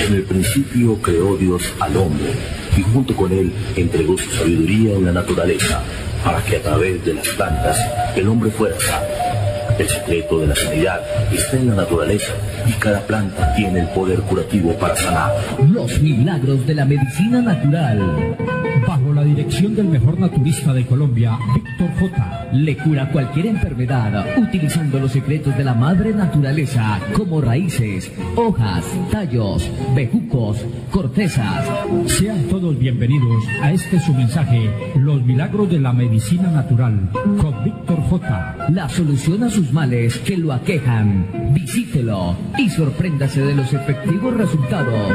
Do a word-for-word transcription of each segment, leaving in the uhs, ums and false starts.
En el principio creó Dios al hombre, y junto con él entregó su sabiduría en la naturaleza, para que a través de las plantas el hombre fuera sano. El secreto de la sanidad está en la naturaleza, y cada planta tiene el poder curativo para sanar. Los milagros de la medicina natural. Bajo la dirección del mejor naturista de Colombia, Víctor J. Le cura cualquier enfermedad utilizando los secretos de la madre naturaleza, como raíces, hojas, tallos, bejucos, cortezas. Sean todos bienvenidos a este su mensaje, Los milagros de la medicina natural, con Víctor J. La solución a sus males que lo aquejan. Visítelo y sorpréndase de los efectivos resultados.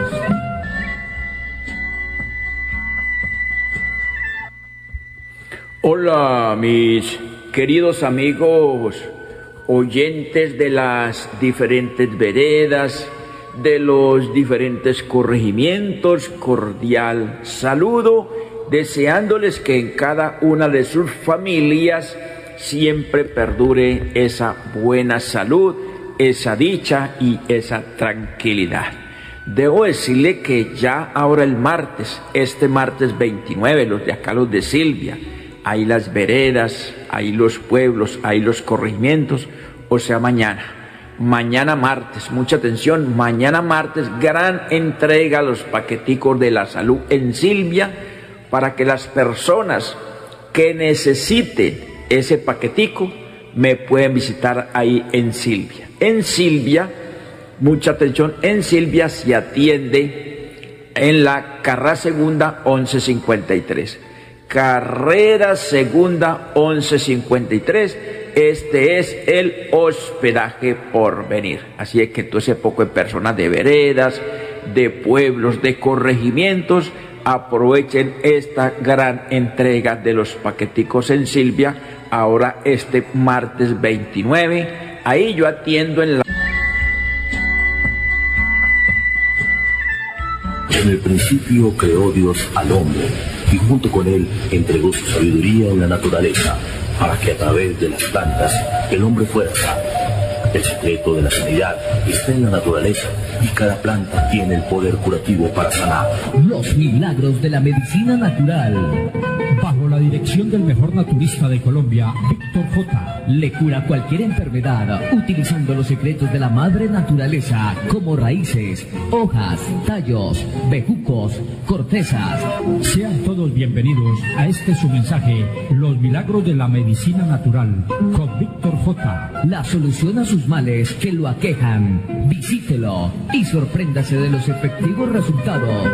Hola, mis queridos amigos, oyentes de las diferentes veredas, de los diferentes corregimientos, cordial saludo, deseándoles que en cada una de sus familias siempre perdure esa buena salud, esa dicha y esa tranquilidad. Debo decirle que ya ahora el martes, este martes veintinueve, los de acá, los de Silvia, hay las veredas, hay los pueblos, hay los corregimientos, o sea, mañana, mañana martes, mucha atención, mañana martes, gran entrega a los paqueticos de la salud en Silvia, para que las personas que necesiten ese paquetico me pueden visitar ahí en Silvia. En Silvia, mucha atención, en Silvia se atiende en la carrera segunda once cincuenta y tres. Carrera segunda once cincuenta y tres, este es el hospedaje Porvenir. Así es que todo ese poco de personas de veredas, de pueblos, de corregimientos, aprovechen esta gran entrega de los paqueticos en Silvia, ahora este martes veintinueve, ahí yo atiendo en la... En el principio creó Dios al hombre, y junto con él entregó su sabiduría en la naturaleza, para que a través de las plantas el hombre fuera sano. El secreto de la sanidad está en la naturaleza, y cada planta tiene el poder curativo para sanar. Los milagros de la medicina natural. Bajo la dirección del mejor naturista de Colombia, Víctor J. Le cura cualquier enfermedad utilizando los secretos de la madre naturaleza, como raíces, hojas, tallos, bejucos, cortezas. Sean todos bienvenidos a este su mensaje, Los milagros de la medicina natural, con Víctor J. La solución a sus males que lo aquejan. Visítelo y sorpréndase de los efectivos resultados.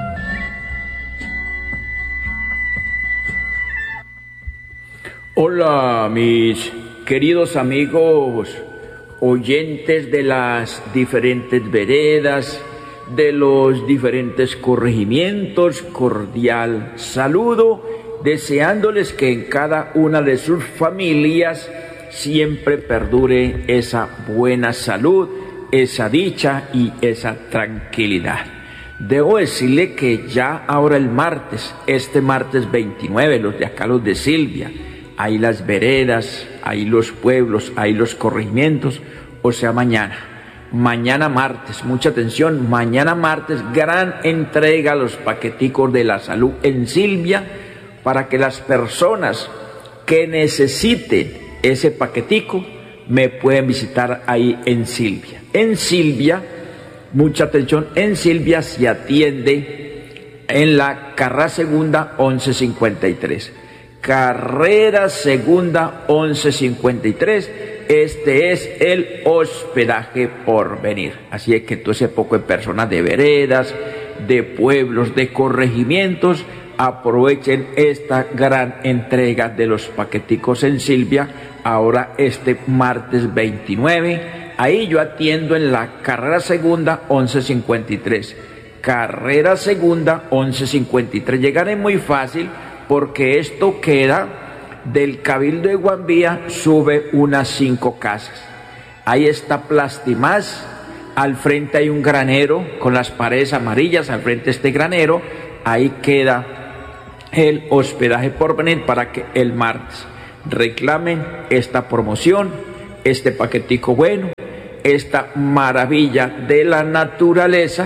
Hola, mis queridos amigos, oyentes de las diferentes veredas, de los diferentes corregimientos, cordial saludo, deseándoles que en cada una de sus familias siempre perdure esa buena salud, esa dicha y esa tranquilidad. Debo decirle que ya ahora el martes, este martes veintinueve, los de acá, los de Silvia, hay las veredas, hay los pueblos, hay los corregimientos, o sea, mañana, mañana martes, mucha atención, mañana martes, gran entrega a los paqueticos de la salud en Silvia, para que las personas que necesiten ese paquetico me pueden visitar ahí en Silvia. En Silvia, mucha atención, en Silvia se atiende en la carrera segunda once cincuenta y tres. Carrera segunda once cincuenta y tres, este es el hospedaje Porvenir. Así es que todo ese poco de personas de veredas, de pueblos, de corregimientos, aprovechen esta gran entrega de los paqueticos en Silvia, ahora este martes veintinueve, ahí yo atiendo en la carrera segunda once cincuenta y tres. Carrera segunda once cincuenta y tres, llegaré muy fácil, porque esto queda del Cabildo de Guambía, sube unas cinco casas. Ahí está Plastimás, al frente hay un granero con las paredes amarillas, al frente de este granero, ahí queda el hospedaje Porvenir, para que el martes reclamen esta promoción, este paquetico bueno, esta maravilla de la naturaleza,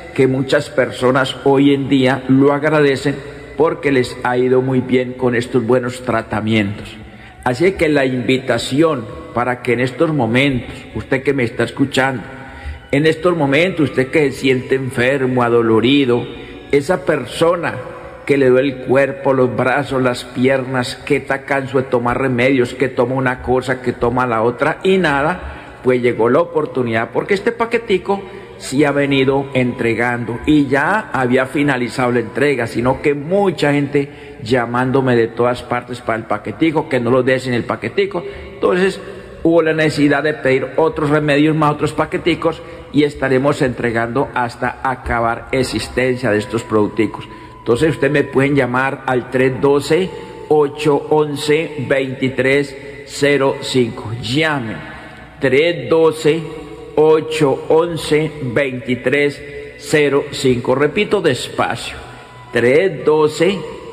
que muchas personas hoy en día lo agradecen porque les ha ido muy bien con estos buenos tratamientos. Así que la invitación para que en estos momentos, usted que me está escuchando, en estos momentos usted que se siente enfermo, adolorido, esa persona que le duele el cuerpo, los brazos, las piernas, que está cansado de tomar remedios, que toma una cosa, que toma la otra y nada, pues llegó la oportunidad, porque este paquetico sí ha venido entregando y ya había finalizado la entrega, sino que mucha gente llamándome de todas partes para el paquetico, que no lo des en el paquetico. Entonces hubo la necesidad de pedir otros remedios más, otros paqueticos, y estaremos entregando hasta acabar existencia de estos producticos. Entonces ustedes me pueden llamar al tres uno dos, ocho uno uno, dos tres cero cinco. Llamen tres uno dos, ocho uno uno, dos tres cero cinco. Repito despacio. tres uno dos,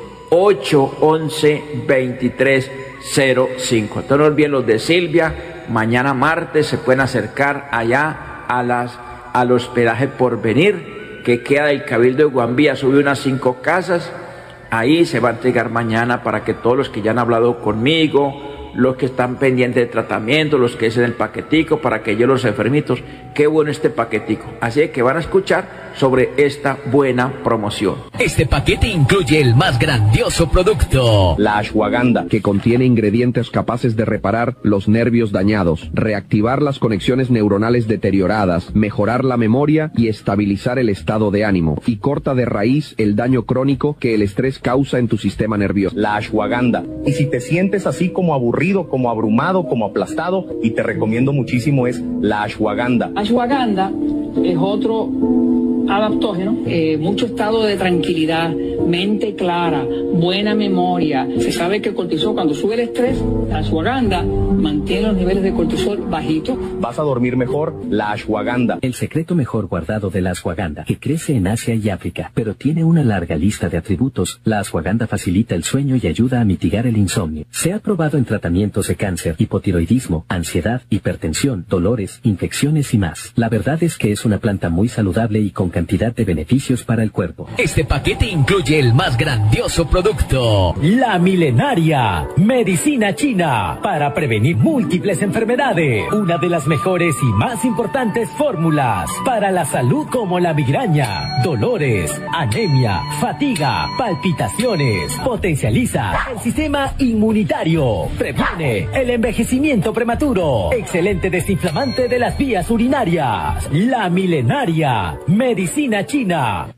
ocho uno uno, dos tres cero cinco. Entonces no olviden los de Silvia. Mañana martes se pueden acercar allá a las, al hospedaje Porvenir, que queda del Cabildo de Guambía, sube unas cinco casas. Ahí se va a entregar mañana para que todos los que ya han hablado conmigo, los que están pendientes de tratamiento, los que dicen el paquetico, para que yo los enfermitos, qué bueno este paquetico. Así que van a escuchar sobre esta buena promoción. Este paquete incluye el más grandioso producto, la ashwagandha, que contiene ingredientes capaces de reparar los nervios dañados, reactivar las conexiones neuronales deterioradas, mejorar la memoria y estabilizar el estado de ánimo, y corta de raíz el daño crónico que el estrés causa en tu sistema nervioso. La ashwagandha. Y si te sientes así como aburrido, como abrumado, como aplastado, y te recomiendo muchísimo, es la ashwagandha. Ashwagandha es otro adaptógeno, eh, mucho estado de tranquilidad, mente clara, buena memoria. Se sabe que el cortisol, cuando sube el estrés, la ashwagandha mantiene los niveles de cortisol bajitos. Vas a dormir mejor, la ashwagandha. El secreto mejor guardado de la ashwagandha, que crece en Asia y África, pero tiene una larga lista de atributos. La ashwagandha facilita el sueño y ayuda a mitigar el insomnio. Se ha probado en tratamientos de cáncer, hipotiroidismo, ansiedad, hipertensión, dolores, infecciones y más. La verdad es que es una planta muy saludable y con cantidad de beneficios para el cuerpo. Este paquete incluye el más grandioso producto, la milenaria medicina china, para prevenir múltiples enfermedades. Una de las mejores y más importantes fórmulas para la salud, como la migraña, dolores, anemia, fatiga, palpitaciones. Potencializa el sistema inmunitario, previene el envejecimiento prematuro, excelente desinflamante de las vías urinarias. La milenaria medicina china.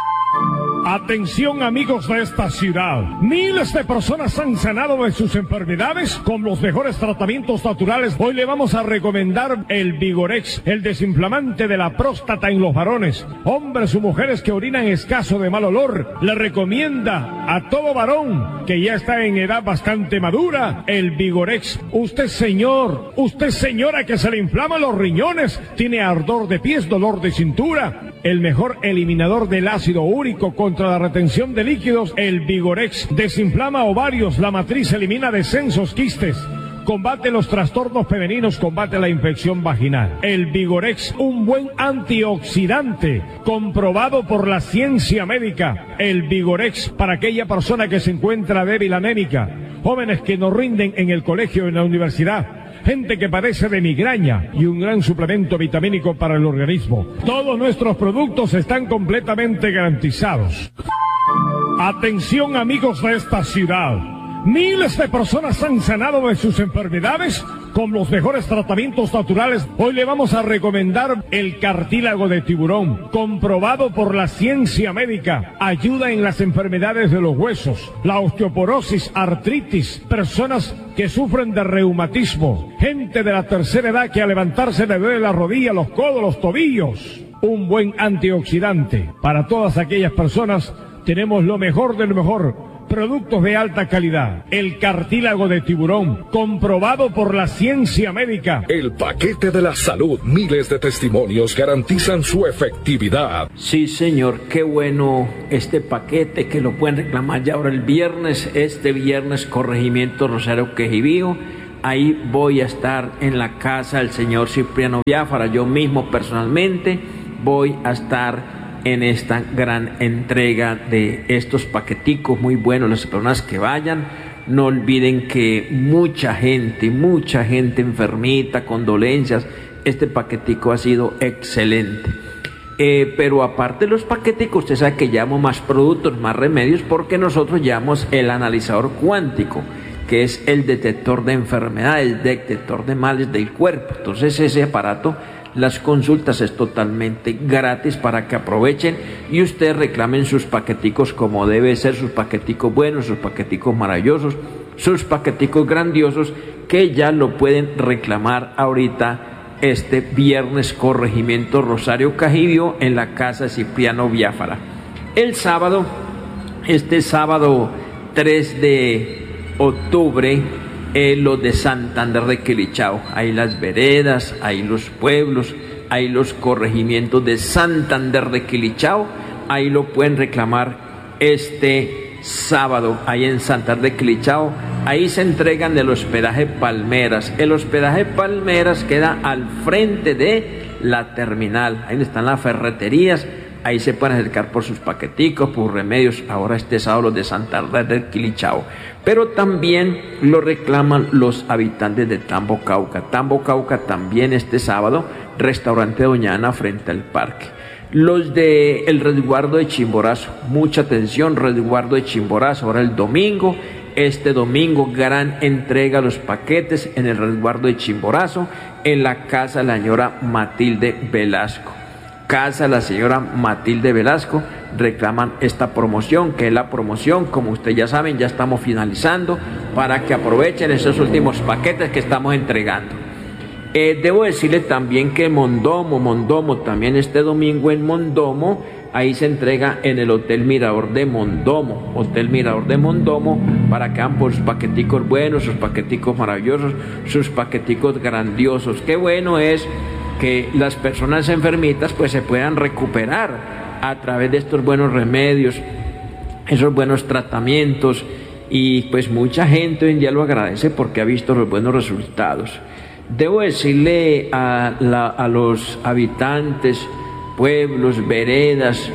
Atención, amigos de esta ciudad. Miles de personas han sanado de sus enfermedades con los mejores tratamientos naturales. Hoy le vamos a recomendar el Vigorex, el desinflamante de la próstata en los varones, hombres o mujeres que orinan escaso de mal olor. Le recomienda a todo varón que ya está en edad bastante madura el Vigorex. Usted, señor, usted, señora, que se le inflaman los riñones, tiene ardor de pies, dolor de cintura, el mejor eliminador del ácido úrico contra la retención de líquidos, el Vigorex. Desinflama ovarios, la matriz, elimina descensos, quistes, combate los trastornos femeninos, combate la infección vaginal. El Vigorex, un buen antioxidante, comprobado por la ciencia médica. El Vigorex, para aquella persona que se encuentra débil, anémica, jóvenes que no rinden en el colegio o en la universidad, gente que padece de migraña, y un gran suplemento vitamínico para el organismo. Todos nuestros productos están completamente garantizados. Atención, amigos de esta ciudad. Miles de personas han sanado de sus enfermedades con los mejores tratamientos naturales. Hoy le vamos a recomendar el cartílago de tiburón, comprobado por la ciencia médica. Ayuda en las enfermedades de los huesos, la osteoporosis, artritis, personas que sufren de reumatismo, gente de la tercera edad que al levantarse le duele la rodilla, los codos, los tobillos. Un buen antioxidante. Para todas aquellas personas tenemos lo mejor de lo mejor. Productos de alta calidad. El cartílago de tiburón, comprobado por la ciencia médica. El paquete de la salud. Miles de testimonios garantizan su efectividad. Sí, señor, qué bueno este paquete, que lo pueden reclamar ya ahora el viernes. Este viernes, Corregimiento Rosario Quejibío. Ahí voy a estar en la casa del señor Cipriano Biafara. Yo mismo personalmente voy a estar en esta gran entrega de estos paqueticos muy buenos. Las personas que vayan, no olviden que mucha gente, mucha gente enfermita, con dolencias, este paquetico ha sido excelente. Eh, pero aparte de los paqueticos, usted sabe que llevamos más productos, más remedios, porque nosotros llevamos el analizador cuántico, que es el detector de enfermedades, el detector de males del cuerpo. Entonces ese aparato, las consultas es totalmente gratis para que aprovechen y ustedes reclamen sus paqueticos como debe ser, sus paqueticos buenos, sus paqueticos maravillosos, sus paqueticos grandiosos, que ya lo pueden reclamar ahorita este viernes, Corregimiento Rosario Cajidio, en la casa Cipriano Biafara. El sábado, este sábado tres de octubre, eh, los de Santander de Quilichao, hay las veredas, hay los pueblos, hay los corregimientos de Santander de Quilichao, ahí lo pueden reclamar este sábado, ahí en Santander de Quilichao. Ahí se entregan del hospedaje Palmeras. El hospedaje Palmeras queda al frente de la terminal, ahí están las ferreterías. Ahí se pueden acercar por sus paqueticos, por remedios. Ahora este sábado los de Santander de Quilichao. Pero también lo reclaman los habitantes de Tambo Cauca. Tambo Cauca también este sábado, restaurante Doña Ana frente al parque. Los de el resguardo de Chimborazo, mucha atención, resguardo de Chimborazo. Ahora el domingo, este domingo, gran entrega a los paquetes en el resguardo de Chimborazo, en la casa de la señora Matilde Velasco. Casa la señora Matilde Velasco, reclaman esta promoción, que es la promoción, como ustedes ya saben, ya estamos finalizando, para que aprovechen esos últimos paquetes que estamos entregando. Eh, debo decirles también que Mondomo, Mondomo, también este domingo en Mondomo, ahí se entrega en el Hotel Mirador de Mondomo, Hotel Mirador de Mondomo, para que hagan por sus paqueticos buenos, sus paqueticos maravillosos, sus paqueticos grandiosos. Qué bueno es que las personas enfermitas pues se puedan recuperar a través de estos buenos remedios, esos buenos tratamientos, y pues mucha gente hoy en día lo agradece porque ha visto los buenos resultados. Debo decirle a, la, a los habitantes, pueblos, veredas,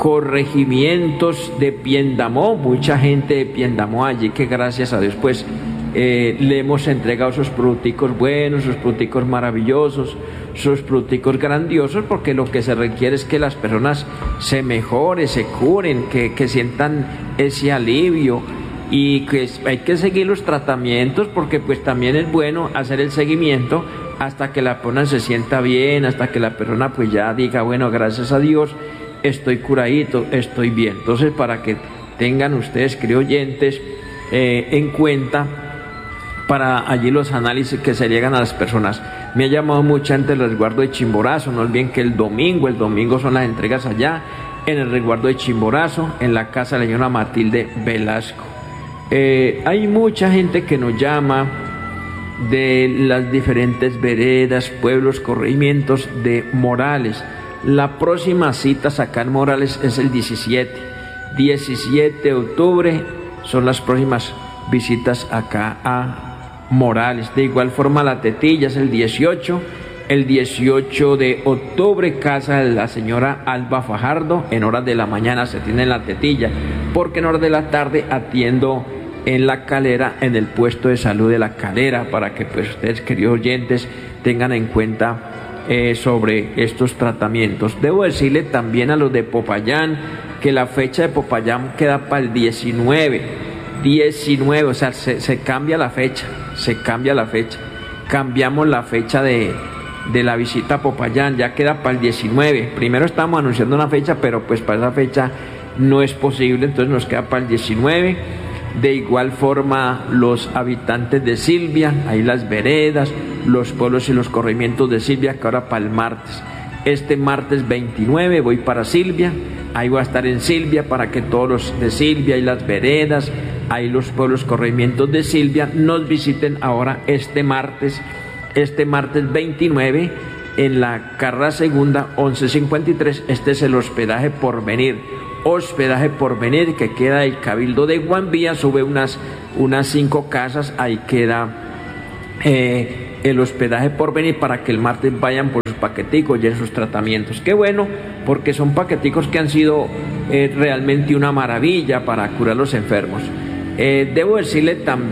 corregimientos de Piendamó, mucha gente de Piendamó allí que gracias a Dios pues eh, le hemos entregado sus producticos buenos, sus producticos maravillosos, sus producticos grandiosos, porque lo que se requiere es que las personas se mejoren, se curen, que, que sientan ese alivio, y que hay que seguir los tratamientos, porque pues también es bueno hacer el seguimiento hasta que la persona se sienta bien, hasta que la persona pues ya diga, bueno, gracias a Dios estoy curadito, estoy bien. Entonces, para que tengan ustedes, queridos oyentes, eh, en cuenta para allí los análisis que se llegan a las personas. Me ha llamado mucha gente el resguardo de Chimborazo. No olviden que el domingo, el domingo son las entregas allá en el resguardo de Chimborazo, en la casa de la señora Matilde Velasco. Eh, hay mucha gente que nos llama de las diferentes veredas, pueblos, corregimientos de Morales. La próxima cita acá en Morales es el diecisiete de octubre, son las próximas visitas acá a Morales. De igual forma la Tetilla es el dieciocho, el dieciocho de octubre, casa de la señora Alba Fajardo, en horas de la mañana se tiene la Tetilla, porque en horas de la tarde atiendo en La Calera, en el puesto de salud de La Calera, para que pues ustedes, queridos oyentes, tengan en cuenta eh, sobre estos tratamientos. Debo decirle también a los de Popayán que la fecha de Popayán queda para el diecinueve, o sea, se, se cambia la fecha, se cambia la fecha, cambiamos la fecha de, de la visita a Popayán, ya queda para el diecinueve. Primero estamos anunciando una fecha, pero pues para esa fecha no es posible, entonces nos queda para el diecinueve. De igual forma, los habitantes de Silvia, ahí las veredas, los pueblos y los corregimientos de Silvia, que ahora para el martes. Este martes veintinueve voy para Silvia, ahí voy a estar en Silvia para que todos los de Silvia y las veredas, ahí los pueblos, corregimientos de Silvia, nos visiten ahora este martes, este martes veintinueve, en la carrera segunda, once cincuenta y tres. Este es el hospedaje Porvenir. Hospedaje Porvenir, que queda el Cabildo de Guambía, sube unas, unas cinco casas, ahí queda eh, el hospedaje Porvenir, para que el martes vayan por sus paqueticos, llenen sus tratamientos. Qué bueno, porque son paqueticos que han sido eh, realmente una maravilla para curar a los enfermos. Eh, debo decirle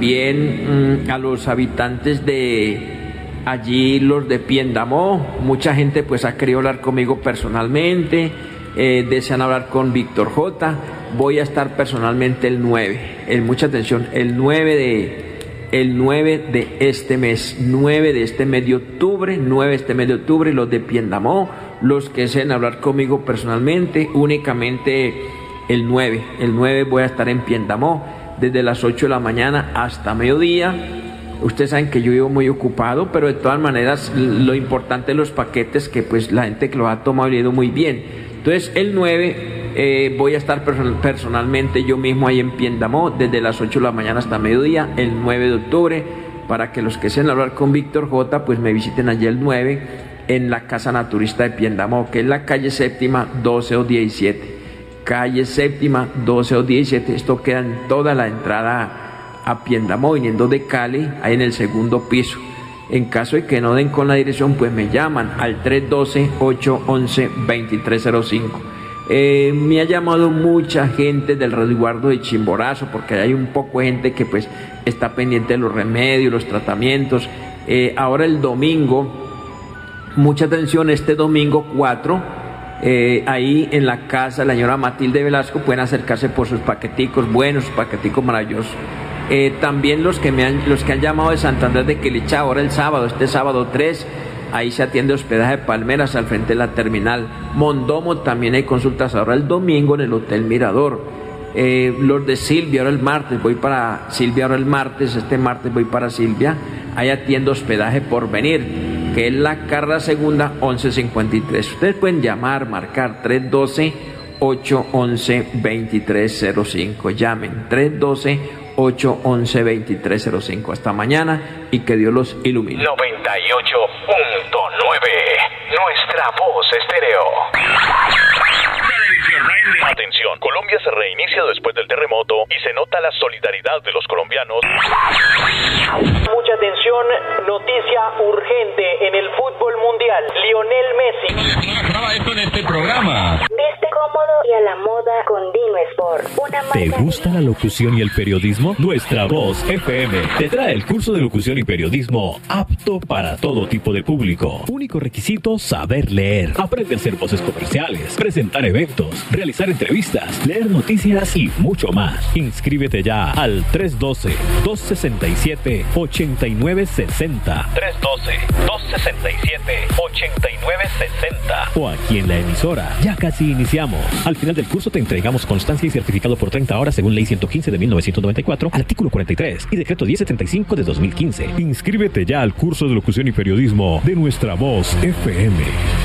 también mmm, a los habitantes de allí, los de Piendamó, mucha gente pues ha querido hablar conmigo personalmente, eh, desean hablar con Víctor J. Voy a estar personalmente el nueve, eh, mucha atención, el nueve de... el nueve de este mes, nueve de este mes de octubre, nueve de este mes de octubre, los de Piendamó, los que deseen hablar conmigo personalmente, únicamente el nueve, el nueve voy a estar en Piendamó, desde las ocho de la mañana hasta mediodía. Ustedes saben que yo vivo muy ocupado, pero de todas maneras lo importante de los paquetes, que pues la gente que lo ha tomado le ha ido muy bien. Entonces el nueve eh, voy a estar person personalmente yo mismo ahí en Piendamó, desde las ocho de la mañana hasta mediodía, el nueve de octubre, para que los que deseen hablar con Víctor J, pues me visiten allí el nueve, en la Casa Naturista de Piendamó, que es la calle séptima, doce o diecisiete. Calle séptima, doce o diecisiete, esto queda en toda la entrada a Piendamó, viniendo de Cali, ahí en el segundo piso. En caso de que no den con la dirección, pues me llaman al tres uno dos, ocho uno uno, dos tres cero cinco. Eh, me ha llamado mucha gente del resguardo de Chimborazo, porque hay un poco de gente que pues está pendiente de los remedios, los tratamientos. Eh, ahora el domingo, mucha atención, este domingo cuatro, eh, ahí en la casa de la señora Matilde Velasco, pueden acercarse por sus paqueticos buenos, sus paqueticos maravillosos. Eh, también los que, me han, los que han llamado de Santander de Quilichá, ahora el sábado, este sábado tres, ahí se atiende hospedaje de Palmeras al frente de la terminal. Mondomo también hay consultas ahora el domingo en el Hotel Mirador. Eh, los de Silvia, ahora el martes voy para Silvia, ahora el martes, este martes voy para Silvia, ahí atiendo hospedaje por venir, que es la Carra Segunda once cincuenta y tres. Ustedes pueden llamar, marcar tres uno dos, ocho uno uno, dos tres cero cinco. Llamen tres uno dos, ocho uno uno, dos tres cero cinco. Hasta mañana y que Dios los ilumine. noventa y ocho punto nueve, nuestra voz estéreo. Atención, Colombia se reinicia después del terremoto y se nota la solidaridad de los colombianos. Mucha atención, noticia urgente en el fútbol mundial. Lionel Messi. Graba esto en este programa. Viste cómodo y a la moda con Dino Sport. Una marca. ¿Te gusta la locución y el periodismo? Nuestra Voz F M te trae el curso de locución y periodismo apto para todo tipo de público. Único requisito, saber leer. Aprende a hacer voces comerciales, presentar eventos, realizar entrevistas, leer noticias y mucho más. Inscríbete ya al tres uno dos, dos seis siete, ocho nueve seis cero. tres uno dos, dos seis siete, ocho nueve seis cero. O aquí en la emisora. Ya casi iniciamos. Al final del curso te entregamos constancia y certificado por treinta horas según Ley ciento quince de mil novecientos noventa y cuatro, artículo cuarenta y tres y Decreto diez setenta y cinco de dos mil quince. Inscríbete ya al curso de locución y periodismo de Nuestra Voz F M.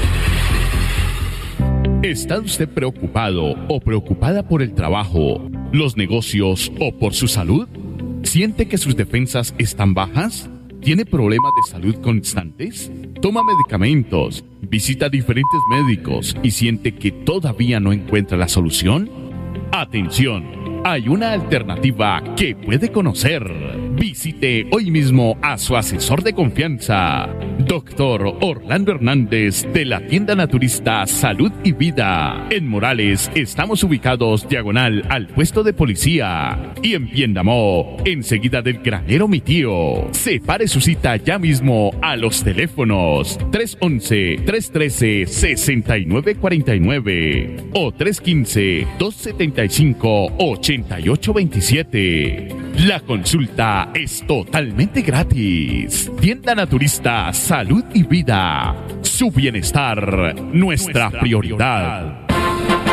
¿Está usted preocupado o preocupada por el trabajo, los negocios o por su salud? ¿Siente que sus defensas están bajas? ¿Tiene problemas de salud constantes? ¿Toma medicamentos, visita diferentes médicos y siente que todavía no encuentra la solución? ¡Atención! Hay una alternativa que puede conocer. Visite hoy mismo a su asesor de confianza, doctor Orlando Hernández, de la tienda naturista Salud y Vida. En Morales estamos ubicados diagonal al puesto de policía. Y en Piendamó, enseguida del granero Mi Tío. Separe su cita ya mismo a los teléfonos tres once, tres trece, sesenta y nueve cuarenta y nueve o tres quince, dos setenta y cinco, ochenta y ocho veintisiete. La consulta es totalmente gratis. Tienda Naturista Salud y Vida. Su bienestar, nuestra prioridad.